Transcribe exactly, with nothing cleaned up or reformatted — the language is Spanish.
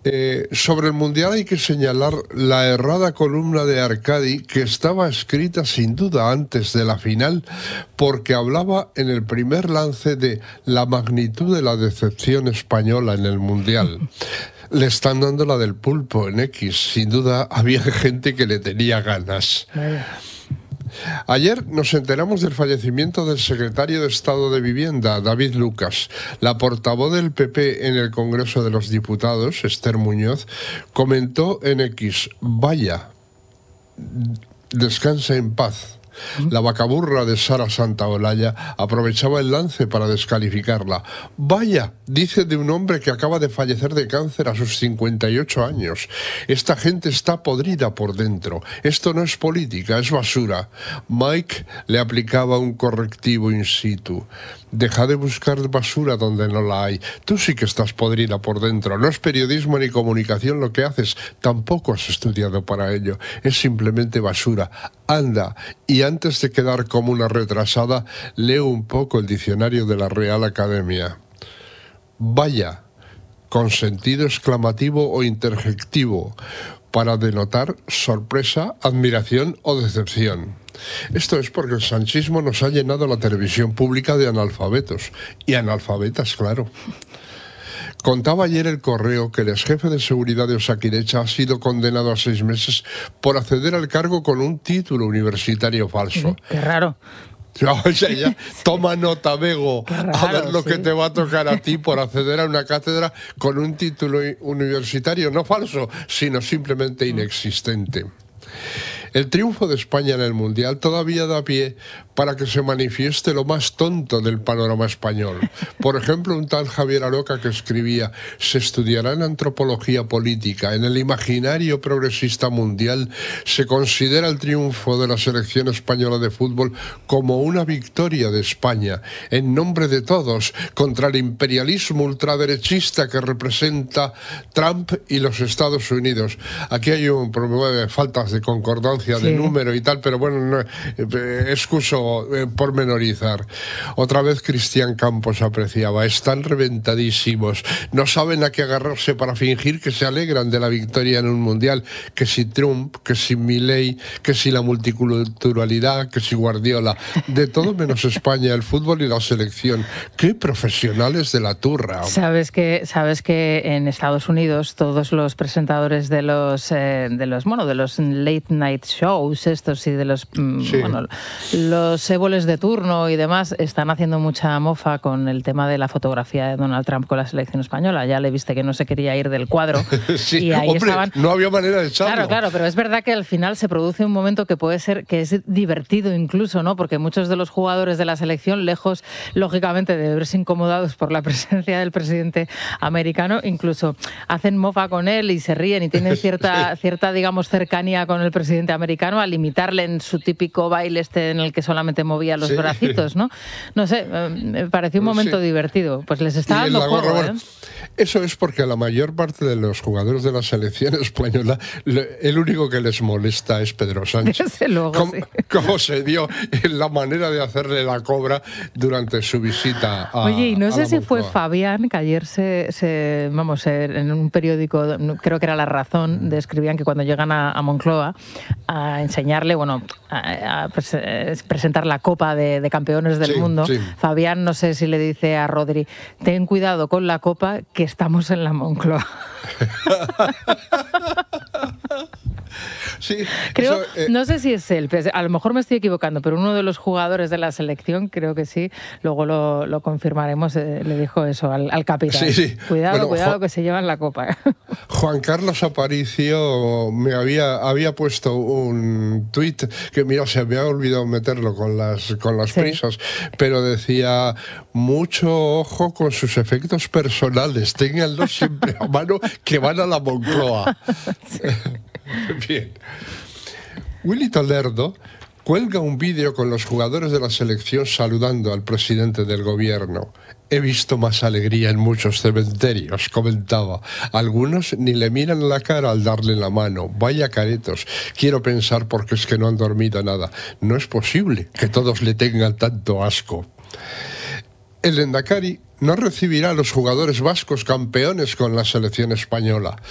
Eh, sobre el Mundial hay que señalar la errada columna de Arcadi, que estaba escrita sin duda antes de la final, porque hablaba en el primer lance de la magnitud de la decepción española en el Mundial. Le están dando la del pulpo en X. Sin duda había gente que le tenía ganas. Vaya. Ayer nos enteramos del fallecimiento del secretario de Estado de Vivienda, David Lucas. La portavoz del P P en el Congreso de los Diputados, Esther Muñoz, comentó en X: vaya, descansa en paz. La vacaburra de Sara Santaolalla aprovechaba el lance para descalificarla. Vaya, dice de un hombre que acaba de fallecer de cáncer a sus cincuenta y ocho años. Esta gente está podrida por dentro. Esto no es política, es basura. Mike le aplicaba un correctivo in situ. Deja de buscar basura donde no la hay. Tú sí que estás podrida por dentro. No es periodismo ni comunicación lo que haces. Tampoco has estudiado para ello. Es simplemente basura. Anda, y antes de quedar como una retrasada, leo un poco el diccionario de la Real Academia. Vaya, con sentido exclamativo o interjectivo, para denotar sorpresa, admiración o decepción. Esto es porque el sanchismo nos ha llenado la televisión pública de analfabetos, y analfabetas, claro. Contaba ayer el Correo que el exjefe de seguridad de Osakidecha ha sido condenado a seis meses por acceder al cargo con un título universitario falso. Qué raro. O sea, ya, toma nota, Bego, raro, a ver lo sí. que te va a tocar a ti por acceder a una cátedra con un título universitario no falso, sino simplemente inexistente. El triunfo de España en el Mundial todavía da pie para que se manifieste lo más tonto del panorama español. Por ejemplo, un tal Javier Aroca que escribía: se estudiará en antropología política, en el imaginario progresista mundial se considera el triunfo de la selección española de fútbol como una victoria de España, en nombre de todos, contra el imperialismo ultraderechista que representa Trump y los Estados Unidos. Aquí hay un problema de faltas de concordancia de Sí. número y tal, pero bueno, no, eh, excuso eh, pormenorizar. Otra vez Cristian Campos apreciaba: están reventadísimos, no saben a qué agarrarse para fingir que se alegran de la victoria en un mundial, que si Trump, que si Milei, que si la multiculturalidad, que si Guardiola, de todo menos España, el fútbol y la selección. ¡Qué profesionales de la turra! Sabes que sabes que en Estados Unidos todos los presentadores de los eh, de los bueno de los late night shows estos y de los mm, Sí. bueno los éboles de turno y demás están haciendo mucha mofa con el tema de la fotografía de Donald Trump con la selección española. Ya le viste que no se quería ir del cuadro. Sí, y ahí hombre, estaban. no había manera de echarlo. Claro, claro, pero es verdad que al final se produce un momento que puede ser, que es divertido incluso, ¿no? Porque muchos de los jugadores de la selección, lejos, lógicamente, de verse incomodados por la presencia del presidente americano, incluso hacen mofa con él y se ríen y tienen cierta, cierta, digamos, cercanía con el presidente americano al imitarle en su típico baile este en el que solamente movía los Sí. bracitos, ¿no? No sé, eh, me pareció un momento Sí. divertido. Pues les está Y en dando la gorra, juego, bueno, ¿eh? eso es porque a la mayor parte de los jugadores de la selección española, le- el único que les molesta es Pedro Sánchez. Desde luego, ¿Cómo, sí. cómo se dio en la manera de hacerle la cobra durante su visita a Oye, y no a sé la si fue Moncloa? Fabián, que ayer se, se- vamos, eh, en un periódico, no- creo que era La Razón, describían que cuando llegan a, a Moncloa a enseñarle, bueno, a, a pres- eh, presentar la Copa de, de Campeones del Sí, Mundo, sí. Fabián, no sé si le dice a Rodri: ten cuidado con la Copa, que estamos en la Moncloa. Sí, Creo, eso, eh, no sé si es él, pues, a lo mejor me estoy equivocando, pero uno de los jugadores de la selección, creo que sí, luego lo, lo confirmaremos, eh, le dijo eso al, al capitán. Sí, sí. Cuidado, Bueno, cuidado Juan- que se llevan la copa. Juan Carlos Aparicio me había, había puesto un tuit que, mira, se me ha olvidado meterlo con las, con las Sí. prisas, pero decía: mucho ojo con sus efectos personales, ténganlos siempre a mano, que van a la Moncloa. Bien. Willy Tolerdo cuelga un vídeo con los jugadores de la selección saludando al presidente del gobierno. He visto más alegría en muchos cementerios, comentaba. Algunos ni le miran la cara al darle la mano. Vaya caretos. Quiero pensar porque es que no han dormido nada. No es posible que todos le tengan tanto asco. El Endacari no recibirá a los jugadores vascos campeones con la selección española.